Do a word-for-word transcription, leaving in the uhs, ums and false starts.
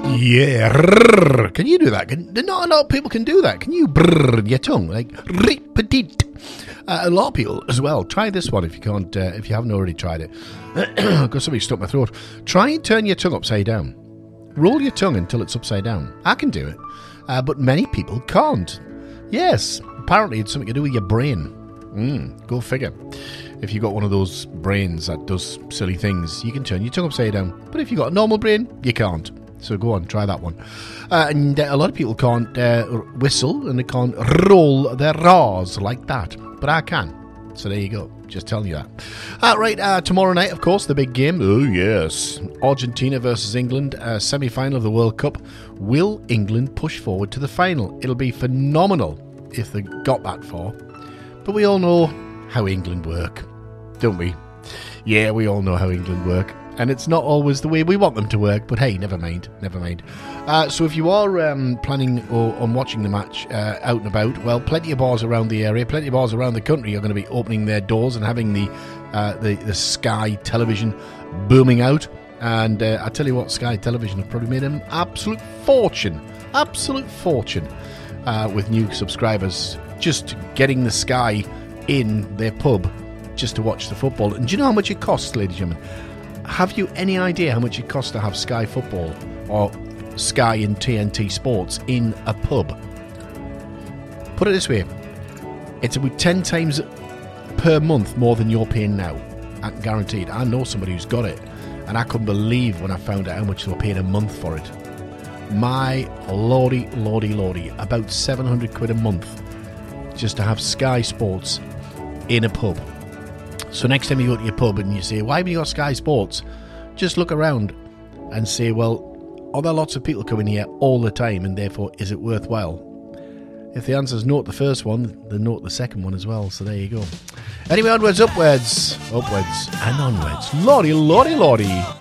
Yeah. Rrr. Can you do that? Can, not a lot of people can do that. Can you brrr your tongue? Like, repeat. Uh, a lot of people as well. Try this one if you can't, uh, if you haven't already tried it. Because somebody stuck my throat. Try and turn your tongue upside down. Roll your tongue until it's upside down. I can do it. Uh, but many people can't. Yes. Apparently it's something to do with your brain. Mm, go figure. If you've got one of those brains that does silly things, you can turn your tongue upside down. But if you've got a normal brain, you can't. So go on, try that one. Uh, and uh, a lot of people can't uh, whistle and they can't roll their R's like that. But I can. So there you go. Just telling you that. Uh, right, uh, tomorrow night, of course, the big game. Oh, yes. Argentina versus England, uh, semi-final of the World Cup. Will England push forward to the final? It'll be phenomenal if they got that far. But we all know how England work, don't we? Yeah, we all know how England work. And it's not always the way we want them to work, but hey, never mind, never mind. Uh, so if you are um, planning or, on watching the match uh, out and about, well, plenty of bars around the area, plenty of bars around the country are going to be opening their doors and having the uh, the, the Sky Television booming out. And uh, I tell you what, Sky Television have probably made an absolute fortune, absolute fortune uh, with new subscribers just getting the Sky in their pub just to watch the football. And do you know how much it costs, ladies and gentlemen? Have you any idea how much it costs to have Sky Football or Sky and T N T Sports in a pub? Put it this way, it's about ten times per month more than you're paying now. I can guarantee it. I know somebody who's got it, and I couldn't believe when I found out how much they were paying a month for it. My lordy, lordy, lordy, about seven hundred quid a month just to have Sky Sports in a pub. So next time you go to your pub and you say, why have you got Sky Sports? Just look around and say, well, are there lots of people coming here all the time and therefore is it worthwhile? If the answer is no to the first one, then no to the second one as well. So there you go. Anyway, onwards, upwards, upwards and onwards. Lordy, lordy, lordy.